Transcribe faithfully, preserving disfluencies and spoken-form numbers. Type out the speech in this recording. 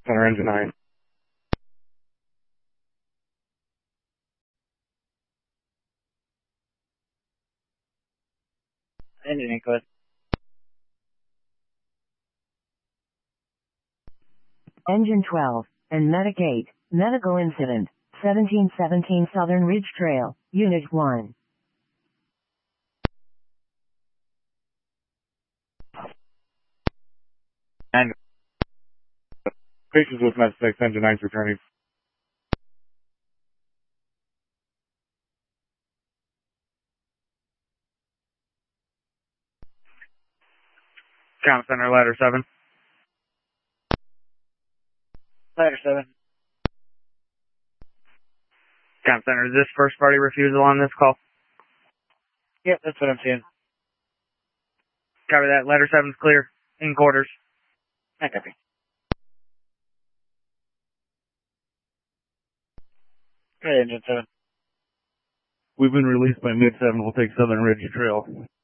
Center engine nine. Engine input. Engine twelve, and Medic eight, medical incident, seventeen seventeen Southern Ridge Trail, Unit one. And Patients with Med six, engine nine's returning. Comm Center, ladder seven. ladder seven. Comm Center, is this first party refusal on this call? Yep, that's what I'm seeing. Copy that. Ladder seven's clear. In quarters. I copy. Good, engine seven. We've been released by Mid seven. We'll take Southern Ridge Trail.